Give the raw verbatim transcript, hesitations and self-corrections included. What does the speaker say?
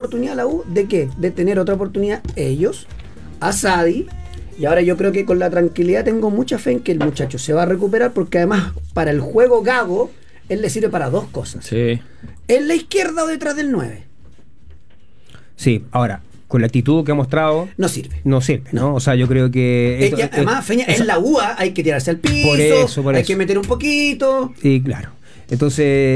oportunidad a la U, ¿de qué? De tener otra oportunidad ellos, a Sadi, y ahora yo creo que con la tranquilidad tengo mucha fe en que el muchacho se va a recuperar, porque además para el juego Gago, él le sirve para dos cosas. Sí. ¿En la izquierda o detrás del nueve? Sí, ahora, con la actitud que ha mostrado... No sirve. No sirve, ¿no? No. O sea, yo creo que... Eh, esto- y además, Feña, o sea, en la U A hay que tirarse al piso, por eso, por hay eso. que meter un poquito. Sí, claro. Entonces...